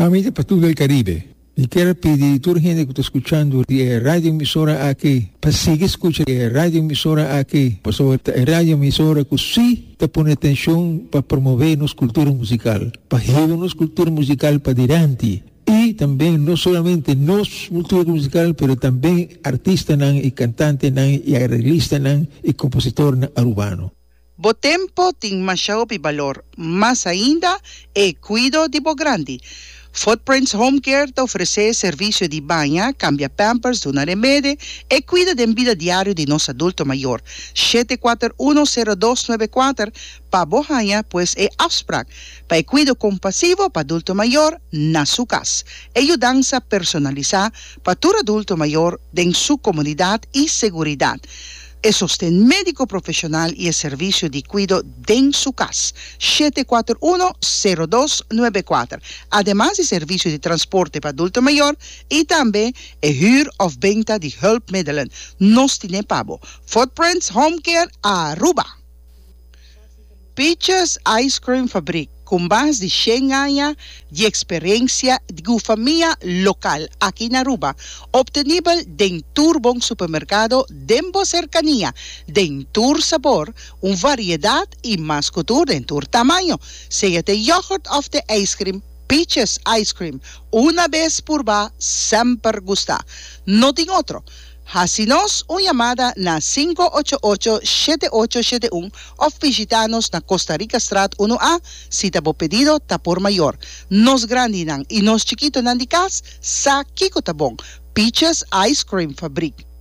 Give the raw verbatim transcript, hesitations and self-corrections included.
Amiga para todo el Caribe. Y quiero pedir a toda la gente que está escuchando de radio emisora aquí, para seguir escuchando de radio emisora aquí, para sobre radio emisora que sí te pone atención para promover nuestra cultura musical, para llevar nuestra cultura musical para adelante. Y también no solamente nuestra cultura musical, pero también artistas y cantantes y arreglistas y compositores urbanos. Bo tempo ting masyao pi valor, mas ainda e cuido di bo grandi. Footprints Home Care te ofrece servicio de banha, cambia pampers, dona remede e cuida da vida diário de nosso adulto maior. sete quatro um zero dois nove quatro pa bohanha, pues é afspraak. Pa e cuido compassivo pa adulto maior na sua casa. E ajudança personalizar pa todo adulto maior em sua comunidade e seguridade. E sostén médico profissional e o serviço de cuido em sua casa. sete quatro um zero dois nove quatro. Además de serviço de transporte para adulto maior e também e huur of venta de hulpmiddelen. Nos tiene pabo. Footprints Home Care Aruba. Peaches Ice Cream Fabric. Com base de cem anos de experiência de família local aqui na Aruba, obtenível em turbong supermercado Dembo Cercania, em tur sabor, uma variedade e mais cultura em tur tamanho, seja de yogurt of de ice cream, Peaches Ice Cream, uma vez por ba, sempre gusta. No tem outro. Hacinos una llamada na cinco ocho ocho siete ocho siete uno o visitanos na Costa Rica Strat uno A si tabo pedido ta por mayor. Nos grandi nang y nos chiquito nang di kas sa kiko tabong. Peaches Ice Cream Fabric.